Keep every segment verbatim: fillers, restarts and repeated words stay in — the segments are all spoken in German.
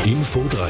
Info drei.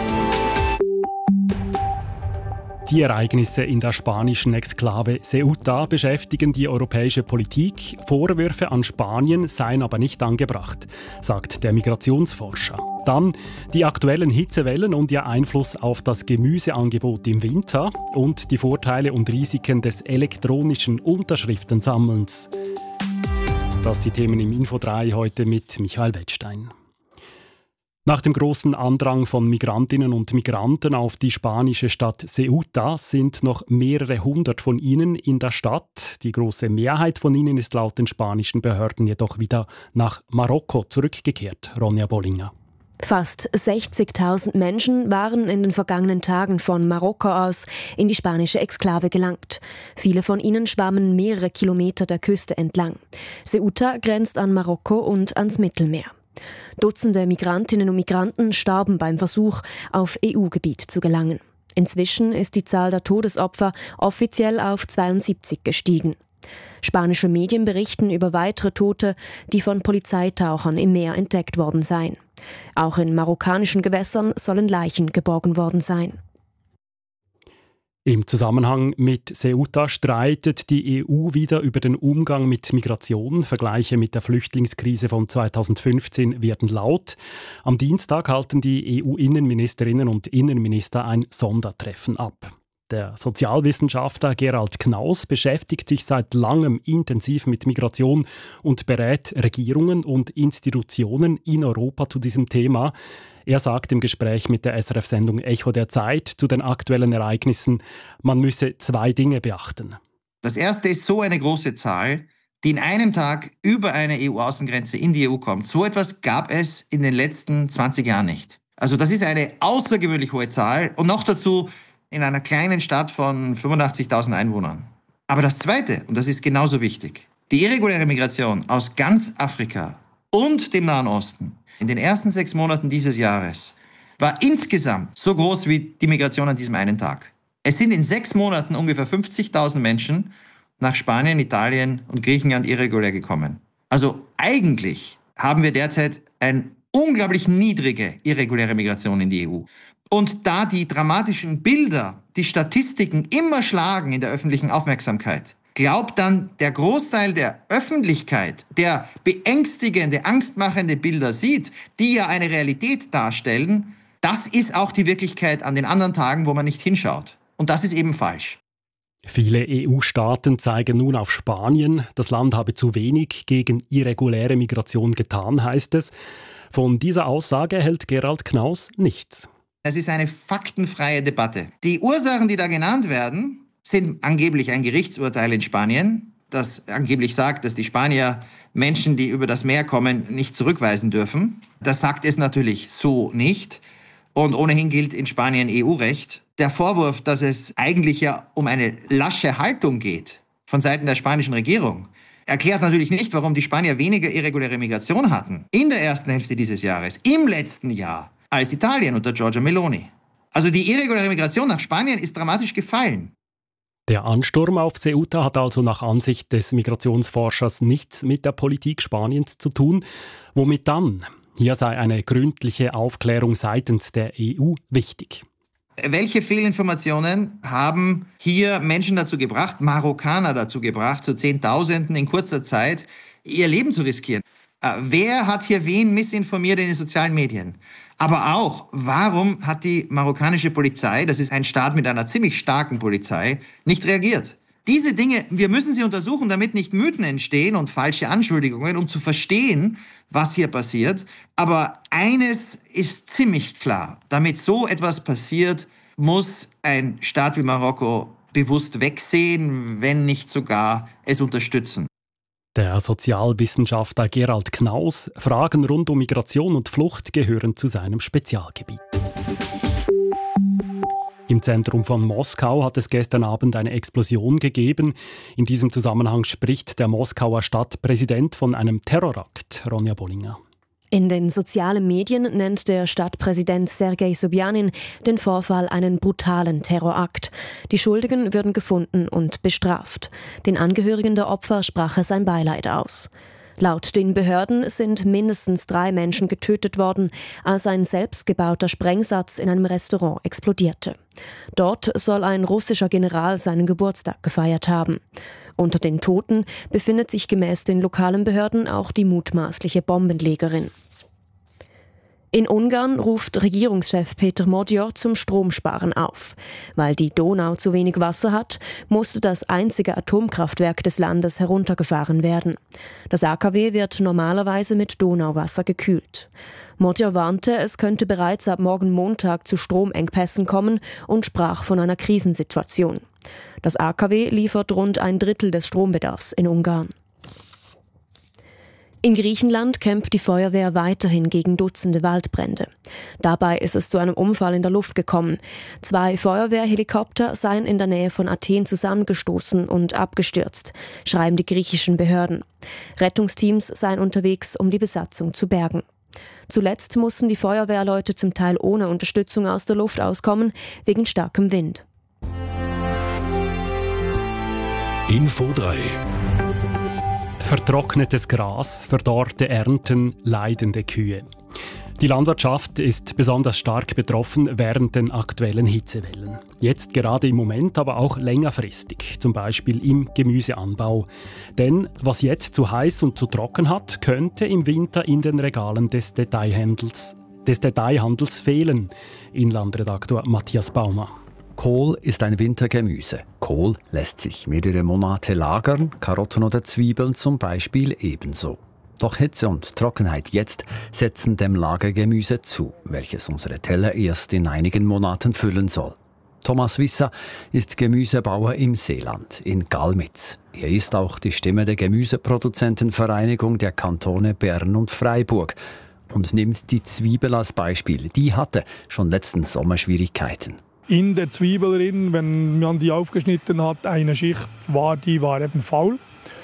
Die Ereignisse in der spanischen Exklave Ceuta beschäftigen die europäische Politik. Vorwürfe an Spanien seien aber nicht angebracht, sagt der Migrationsforscher. Dann die aktuellen Hitzewellen und ihr Einfluss auf das Gemüseangebot im Winter und die Vorteile und Risiken des elektronischen Unterschriftensammelns. Das die Themen im Info drei heute mit Michael Wettstein. Nach dem großen Andrang von Migrantinnen und Migranten auf die spanische Stadt Ceuta sind noch mehrere hundert von ihnen in der Stadt. Die große Mehrheit von ihnen ist laut den spanischen Behörden jedoch wieder nach Marokko zurückgekehrt. Ronja Bollinger. Fast sechzigtausend Menschen waren in den vergangenen Tagen von Marokko aus in die spanische Exklave gelangt. Viele von ihnen schwammen mehrere Kilometer der Küste entlang. Ceuta grenzt an Marokko und ans Mittelmeer. Dutzende Migrantinnen und Migranten starben beim Versuch, auf E U-Gebiet zu gelangen. Inzwischen ist die Zahl der Todesopfer offiziell auf zweiundsiebzig gestiegen. Spanische Medien berichten über weitere Tote, die von Polizeitauchern im Meer entdeckt worden seien. Auch in marokkanischen Gewässern sollen Leichen geborgen worden sein. Im Zusammenhang mit Ceuta streitet die E U wieder über den Umgang mit Migration. Vergleiche mit der Flüchtlingskrise von zweitausendfünfzehn werden laut. Am Dienstag halten die E U-Innenministerinnen und Innenminister ein Sondertreffen ab. Der Sozialwissenschaftler Gerald Knaus beschäftigt sich seit langem intensiv mit Migration und berät Regierungen und Institutionen in Europa zu diesem Thema. Er sagt im Gespräch mit der S R F-Sendung Echo der Zeit zu den aktuellen Ereignissen, man müsse zwei Dinge beachten. Das erste ist so eine große Zahl, die in einem Tag über eine E U-Außengrenze in die E U kommt. So etwas gab es in den letzten zwanzig Jahren nicht. Also das ist eine außergewöhnlich hohe Zahl und noch dazu in einer kleinen Stadt von fünfundachtzigtausend Einwohnern. Aber das Zweite, und das ist genauso wichtig, die irreguläre Migration aus ganz Afrika und dem Nahen Osten in den ersten sechs Monaten dieses Jahres war insgesamt so groß wie die Migration an diesem einen Tag. Es sind in sechs Monaten ungefähr fünfzigtausend Menschen nach Spanien, Italien und Griechenland irregulär gekommen. Also eigentlich haben wir derzeit eine unglaublich niedrige irreguläre Migration in die E U. Und da die dramatischen Bilder, die Statistiken immer schlagen in der öffentlichen Aufmerksamkeit, glaubt dann der Großteil der Öffentlichkeit, der beängstigende, angstmachende Bilder sieht, die ja eine Realität darstellen, das ist auch die Wirklichkeit an den anderen Tagen, wo man nicht hinschaut. Und das ist eben falsch. Viele E U-Staaten zeigen nun auf Spanien. Das Land habe zu wenig gegen irreguläre Migration getan, heißt es. Von dieser Aussage hält Gerald Knaus nichts. Es ist eine faktenfreie Debatte. Die Ursachen, die da genannt werden, sind angeblich ein Gerichtsurteil in Spanien, das angeblich sagt, dass die Spanier Menschen, die über das Meer kommen, nicht zurückweisen dürfen. Das sagt es natürlich so nicht. Und ohnehin gilt in Spanien E U-Recht. Der Vorwurf, dass es eigentlich ja um eine lasche Haltung geht von Seiten der spanischen Regierung, erklärt natürlich nicht, warum die Spanier weniger irreguläre Migration hatten in der ersten Hälfte dieses Jahres, im letzten Jahr, als Italien unter Giorgia Meloni. Also die irreguläre Migration nach Spanien ist dramatisch gefallen. Der Ansturm auf Ceuta hat also nach Ansicht des Migrationsforschers nichts mit der Politik Spaniens zu tun. Womit dann? Hier sei eine gründliche Aufklärung seitens der E U wichtig. Welche Fehlinformationen haben hier Menschen dazu gebracht, Marokkaner dazu gebracht, zu Zehntausenden in kurzer Zeit ihr Leben zu riskieren? Wer hat hier wen missinformiert in den sozialen Medien? Aber auch, warum hat die marokkanische Polizei, das ist ein Staat mit einer ziemlich starken Polizei, nicht reagiert? Diese Dinge, wir müssen sie untersuchen, damit nicht Mythen entstehen und falsche Anschuldigungen, um zu verstehen, was hier passiert. Aber eines ist ziemlich klar. Damit so etwas passiert, muss ein Staat wie Marokko bewusst wegsehen, wenn nicht sogar es unterstützen. Der Sozialwissenschaftler Gerald Knaus. Fragen rund um Migration und Flucht gehören zu seinem Spezialgebiet. Im Zentrum von Moskau hat es gestern Abend eine Explosion gegeben. In diesem Zusammenhang spricht der Moskauer Stadtpräsident von einem Terrorakt. Ronja Bollinger. In den sozialen Medien nennt der Stadtpräsident Sergei Sobjanin den Vorfall einen brutalen Terrorakt. Die Schuldigen würden gefunden und bestraft. Den Angehörigen der Opfer sprach er sein Beileid aus. Laut den Behörden sind mindestens drei Menschen getötet worden, als ein selbstgebauter Sprengsatz in einem Restaurant explodierte. Dort soll ein russischer General seinen Geburtstag gefeiert haben. Unter den Toten befindet sich gemäß den lokalen Behörden auch die mutmaßliche Bombenlegerin. In Ungarn ruft Regierungschef Peter Magyar zum Stromsparen auf. Weil die Donau zu wenig Wasser hat, musste das einzige Atomkraftwerk des Landes heruntergefahren werden. Das A K W wird normalerweise mit Donauwasser gekühlt. Magyar warnte, es könnte bereits ab morgen Montag zu Stromengpässen kommen und sprach von einer Krisensituation. Das A K W liefert rund ein Drittel des Strombedarfs in Ungarn. In Griechenland kämpft die Feuerwehr weiterhin gegen Dutzende Waldbrände. Dabei ist es zu einem Unfall in der Luft gekommen. Zwei Feuerwehrhelikopter seien in der Nähe von Athen zusammengestoßen und abgestürzt, schreiben die griechischen Behörden. Rettungsteams seien unterwegs, um die Besatzung zu bergen. Zuletzt mussten die Feuerwehrleute zum Teil ohne Unterstützung aus der Luft auskommen, wegen starkem Wind. Info drei. Vertrocknetes Gras, verdorrte Ernten, leidende Kühe. Die Landwirtschaft ist besonders stark betroffen während den aktuellen Hitzewellen. Jetzt gerade im Moment, aber auch längerfristig, zum Beispiel im Gemüseanbau. Denn was jetzt zu heiß und zu trocken hat, könnte im Winter in den Regalen des Detailhandels, des Detailhandels fehlen. Inlandredaktor Matthias Baumer. Kohl ist ein Wintergemüse. Kohl lässt sich mehrere Monate lagern, Karotten oder Zwiebeln zum Beispiel ebenso. Doch Hitze und Trockenheit jetzt setzen dem Lagergemüse zu, welches unsere Teller erst in einigen Monaten füllen soll. Thomas Wisser ist Gemüsebauer im Seeland, in Galmitz. Er ist auch die Stimme der Gemüseproduzentenvereinigung der Kantone Bern und Freiburg und nimmt die Zwiebel als Beispiel. Die hatte schon letzten Sommer Schwierigkeiten. In der Zwiebel drin, wenn man die aufgeschnitten hat, eine Schicht war, die war eben faul.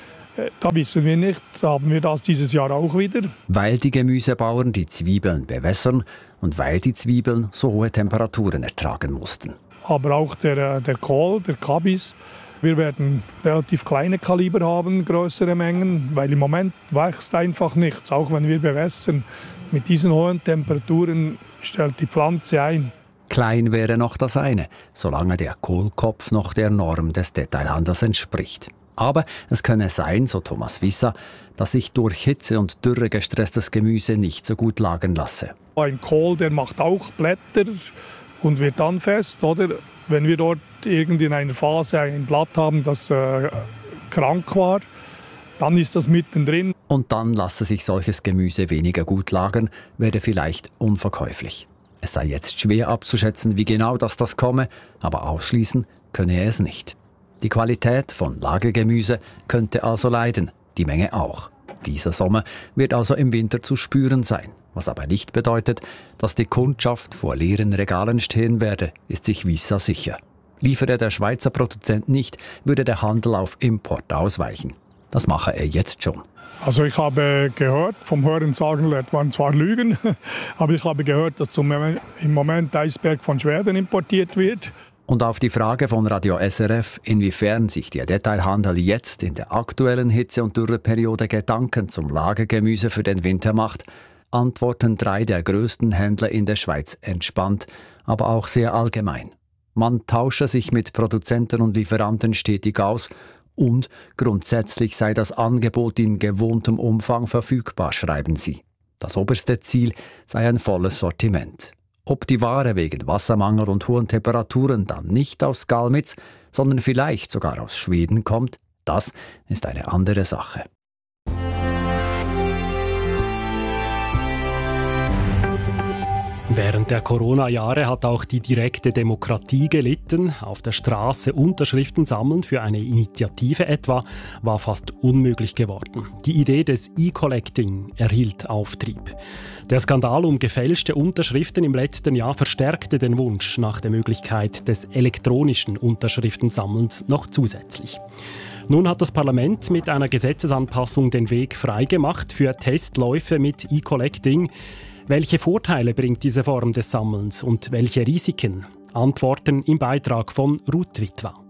Da wissen wir nicht, haben wir das dieses Jahr auch wieder. Weil die Gemüsebauern die Zwiebeln bewässern und weil die Zwiebeln so hohe Temperaturen ertragen mussten. Aber auch der, der Kohl, der Kabis, wir werden relativ kleine Kaliber haben, größere Mengen, weil im Moment wächst einfach nichts, auch wenn wir bewässern. Mit diesen hohen Temperaturen stellt die Pflanze ein. Klein wäre noch das eine, solange der Kohlkopf noch der Norm des Detailhandels entspricht. Aber es könne sein, so Thomas Wisser, dass sich durch Hitze und Dürre gestresstes Gemüse nicht so gut lagern lasse. Ein Kohl, der macht auch Blätter und wird dann fest, oder? Wenn wir dort irgendwie in einer Phase ein Blatt haben, das äh, krank war, dann ist das mittendrin. Und dann lasse sich solches Gemüse weniger gut lagern, werde vielleicht unverkäuflich. Es sei jetzt schwer abzuschätzen, wie genau das das komme, aber ausschließen könne er es nicht. Die Qualität von Lagergemüse könnte also leiden, die Menge auch. Dieser Sommer wird also im Winter zu spüren sein, was aber nicht bedeutet, dass die Kundschaft vor leeren Regalen stehen werde, ist sich Wisser sicher. Liefere der Schweizer Produzent nicht, würde der Handel auf Import ausweichen. Das mache er jetzt schon. Also ich habe gehört, vom Hören sagen, das waren zwar Lügen, aber ich habe gehört, dass zum, im Moment Eisberg von Schweden importiert wird. Und auf die Frage von Radio S R F, inwiefern sich der Detailhandel jetzt in der aktuellen Hitze- und Dürreperiode Gedanken zum Lagergemüse für den Winter macht, antworten drei der größten Händler in der Schweiz entspannt, aber auch sehr allgemein. Man tausche sich mit Produzenten und Lieferanten stetig aus und grundsätzlich sei das Angebot in gewohntem Umfang verfügbar, schreiben sie. Das oberste Ziel sei ein volles Sortiment. Ob die Ware wegen Wassermangel und hohen Temperaturen dann nicht aus Galmitz, sondern vielleicht sogar aus Schweden kommt, das ist eine andere Sache. Während der Corona-Jahre hat auch die direkte Demokratie gelitten. Auf der Straße Unterschriften sammeln für eine Initiative etwa war fast unmöglich geworden. Die Idee des E-Collecting erhielt Auftrieb. Der Skandal um gefälschte Unterschriften im letzten Jahr verstärkte den Wunsch nach der Möglichkeit des elektronischen Unterschriftensammelns noch zusätzlich. Nun hat das Parlament mit einer Gesetzesanpassung den Weg freigemacht für Testläufe mit E-Collecting. Welche Vorteile bringt diese Form des Sammelns und welche Risiken? Antworten im Beitrag von Ruth Witwa.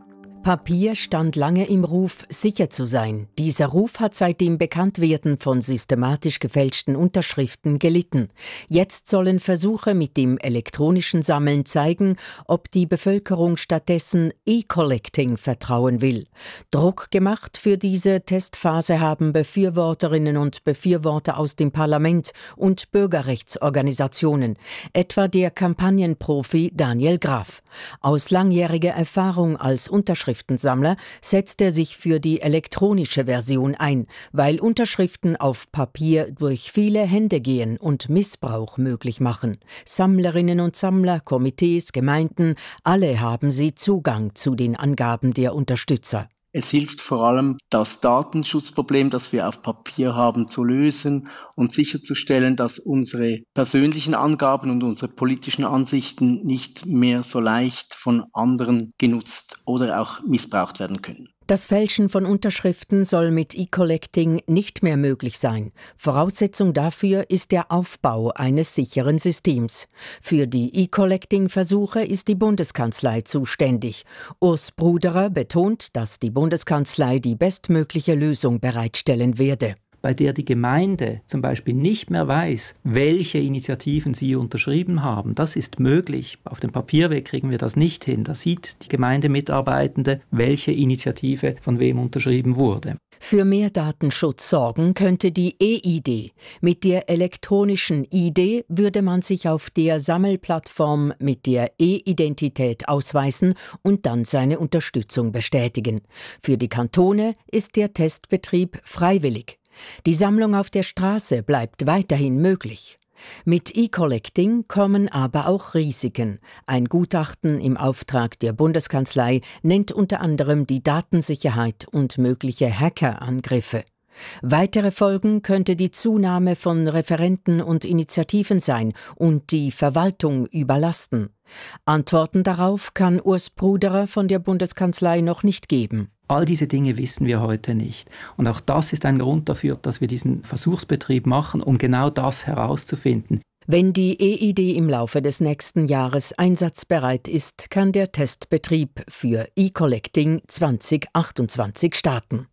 Papier stand lange im Ruf, sicher zu sein. Dieser Ruf hat seit dem Bekanntwerden von systematisch gefälschten Unterschriften gelitten. Jetzt sollen Versuche mit dem elektronischen Sammeln zeigen, ob die Bevölkerung stattdessen E-Collecting vertrauen will. Druck gemacht für diese Testphase haben Befürworterinnen und Befürworter aus dem Parlament und Bürgerrechtsorganisationen, etwa der Kampagnenprofi Daniel Graf. Aus langjähriger Erfahrung als Unterschriftensammler setzt er sich für die elektronische Version ein, weil Unterschriften auf Papier durch viele Hände gehen und Missbrauch möglich machen. Sammlerinnen und Sammler, Komitees, Gemeinden, alle haben sie Zugang zu den Angaben der Unterstützer. Es hilft vor allem, das Datenschutzproblem, das wir auf Papier haben, zu lösen und sicherzustellen, dass unsere persönlichen Angaben und unsere politischen Ansichten nicht mehr so leicht von anderen genutzt oder auch missbraucht werden können. Das Fälschen von Unterschriften soll mit E-Collecting nicht mehr möglich sein. Voraussetzung dafür ist der Aufbau eines sicheren Systems. Für die E-Collecting-Versuche ist die Bundeskanzlei zuständig. Urs Bruderer betont, dass die Bundeskanzlei die bestmögliche Lösung bereitstellen werde. Bei der die Gemeinde zum Beispiel nicht mehr weiß, welche Initiativen sie unterschrieben haben. Das ist möglich. Auf dem Papierweg kriegen wir das nicht hin. Da sieht die Gemeindemitarbeitende, welche Initiative von wem unterschrieben wurde. Für mehr Datenschutz sorgen könnte die E I D. Mit der elektronischen I D würde man sich auf der Sammelplattform mit der E-Identität ausweisen und dann seine Unterstützung bestätigen. Für die Kantone ist der Testbetrieb freiwillig. Die Sammlung auf der Straße bleibt weiterhin möglich. Mit E-Collecting kommen aber auch Risiken. Ein Gutachten im Auftrag der Bundeskanzlei nennt unter anderem die Datensicherheit und mögliche Hackerangriffe. Weitere Folgen könnte die Zunahme von Referenten und Initiativen sein und die Verwaltung überlasten. Antworten darauf kann Urs Bruderer von der Bundeskanzlei noch nicht geben. All diese Dinge wissen wir heute nicht. Und auch das ist ein Grund dafür, dass wir diesen Versuchsbetrieb machen, um genau das herauszufinden. Wenn die E I D im Laufe des nächsten Jahres einsatzbereit ist, kann der Testbetrieb für E-Collecting zwanzig achtundzwanzig starten.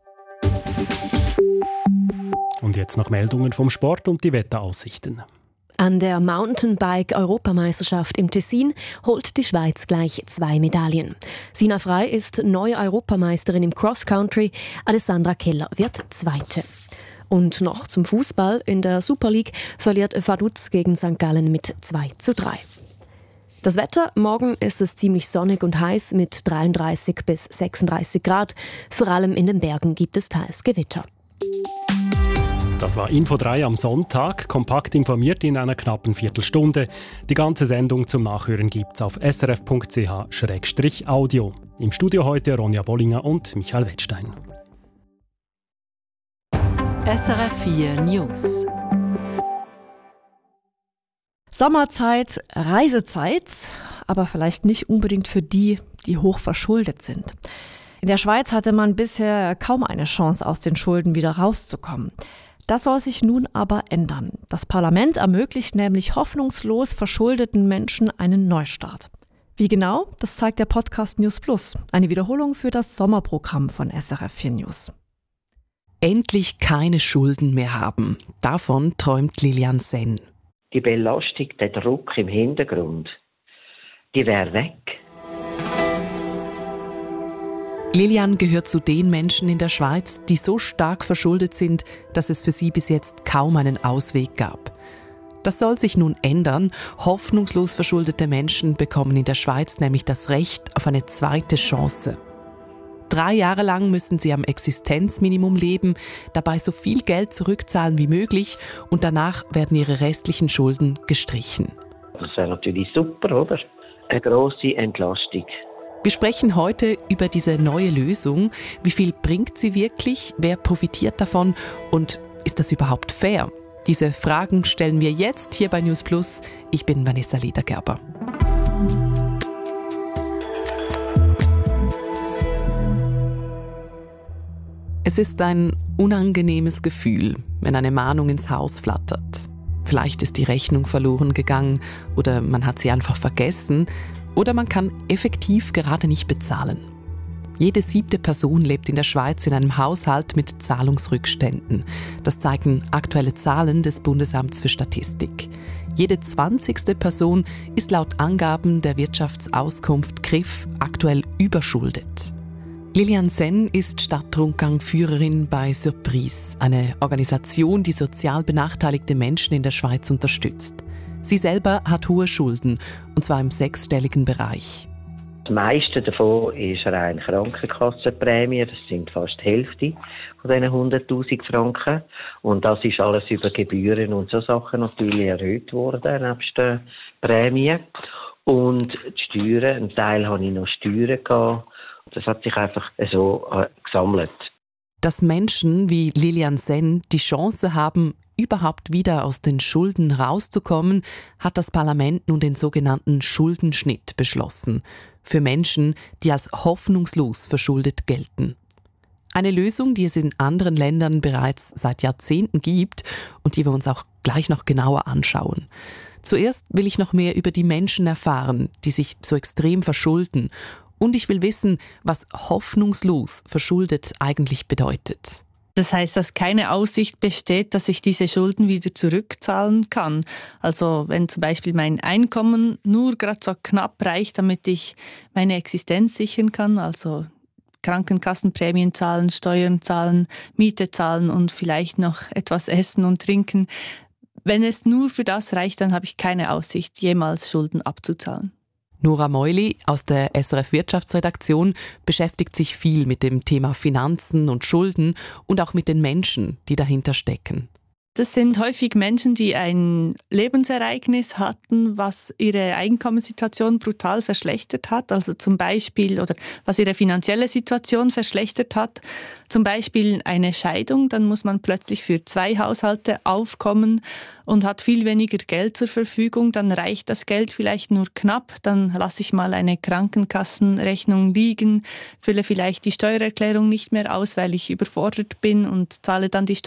Und jetzt noch Meldungen vom Sport und die Wetteraussichten. An der Mountainbike-Europameisterschaft im Tessin holt die Schweiz gleich zwei Medaillen. Sina Frey ist neue Europameisterin im Cross-Country, Alessandra Keller wird Zweite. Und noch zum Fußball. In der Super League verliert Vaduz gegen Sankt Gallen mit zwei zu drei. Das Wetter, morgen ist es ziemlich sonnig und heiß mit dreiunddreißig bis sechsunddreißig Grad. Vor allem in den Bergen gibt es teils Gewitter. Das war Info drei am Sonntag, kompakt informiert in einer knappen Viertelstunde. Die ganze Sendung zum Nachhören gibt's auf s r f punkt c h schrägstrich audio. Im Studio heute Ronja Bollinger und Michael Wettstein. S R F vier News. Sommerzeit, Reisezeit, aber vielleicht nicht unbedingt für die, die hoch verschuldet sind. In der Schweiz hatte man bisher kaum eine Chance, aus den Schulden wieder rauszukommen. Das soll sich nun aber ändern. Das Parlament ermöglicht nämlich hoffnungslos verschuldeten Menschen einen Neustart. Wie genau? Das zeigt der Podcast News Plus, eine Wiederholung für das Sommerprogramm von S R F vier News. Endlich keine Schulden mehr haben. Davon träumt Lilian Senn. Die Belastung, der Druck im Hintergrund, die wäre weg. Lilian gehört zu den Menschen in der Schweiz, die so stark verschuldet sind, dass es für sie bis jetzt kaum einen Ausweg gab. Das soll sich nun ändern. Hoffnungslos verschuldete Menschen bekommen in der Schweiz nämlich das Recht auf eine zweite Chance. Drei Jahre lang müssen sie am Existenzminimum leben, dabei so viel Geld zurückzahlen wie möglich und danach werden ihre restlichen Schulden gestrichen. Das wäre natürlich super, oder? Eine grosse Entlastung. Wir sprechen heute über diese neue Lösung. Wie viel bringt sie wirklich? Wer profitiert davon? Und ist das überhaupt fair? Diese Fragen stellen wir jetzt hier bei News Plus. Ich bin Vanessa Ledergerber. Es ist ein unangenehmes Gefühl, wenn eine Mahnung ins Haus flattert. Vielleicht ist die Rechnung verloren gegangen oder man hat sie einfach vergessen oder man kann effektiv gerade nicht bezahlen. Jede siebte Person lebt in der Schweiz in einem Haushalt mit Zahlungsrückständen. Das zeigen aktuelle Zahlen des Bundesamts für Statistik. Jede zwanzigste Person ist laut Angaben der Wirtschaftsauskunft K R I F aktuell überschuldet. Lilian Senn ist Stadtrundgang-Führerin bei Surprise, eine Organisation, die sozial benachteiligte Menschen in der Schweiz unterstützt. Sie selber hat hohe Schulden, und zwar im sechsstelligen Bereich. Das meiste davon ist rein Krankenkassenprämie, das sind fast die Hälfte von diesen hunderttausend Franken. Und das ist alles über Gebühren und so Sachen natürlich erhöht worden, nebst den Prämien. Und die Steuern, einen Teil habe ich noch Steuern gehabt. Das hat sich einfach so äh, gesammelt. Dass Menschen wie Lilian Senn die Chance haben, überhaupt wieder aus den Schulden rauszukommen, hat das Parlament nun den sogenannten Schuldenschnitt beschlossen. Für Menschen, die als hoffnungslos verschuldet gelten. Eine Lösung, die es in anderen Ländern bereits seit Jahrzehnten gibt und die wir uns auch gleich noch genauer anschauen. Zuerst will ich noch mehr über die Menschen erfahren, die sich so extrem verschulden. Und ich will wissen, was hoffnungslos verschuldet eigentlich bedeutet. Das heißt, dass keine Aussicht besteht, dass ich diese Schulden wieder zurückzahlen kann. Also wenn zum Beispiel mein Einkommen nur gerade so knapp reicht, damit ich meine Existenz sichern kann, also Krankenkassenprämien zahlen, Steuern zahlen, Miete zahlen und vielleicht noch etwas essen und trinken. Wenn es nur für das reicht, dann habe ich keine Aussicht, jemals Schulden abzuzahlen. Nora Meuli aus der S R F Wirtschaftsredaktion beschäftigt sich viel mit dem Thema Finanzen und Schulden und auch mit den Menschen, die dahinter stecken. Das sind häufig Menschen, die ein Lebensereignis hatten, was ihre Einkommenssituation brutal verschlechtert hat. Also zum Beispiel, oder was ihre finanzielle Situation verschlechtert hat. Zum Beispiel eine Scheidung, dann muss man plötzlich für zwei Haushalte aufkommen und hat viel weniger Geld zur Verfügung. Dann reicht das Geld vielleicht nur knapp. Dann lasse ich mal eine Krankenkassenrechnung liegen, fülle vielleicht die Steuererklärung nicht mehr aus, weil ich überfordert bin und zahle dann die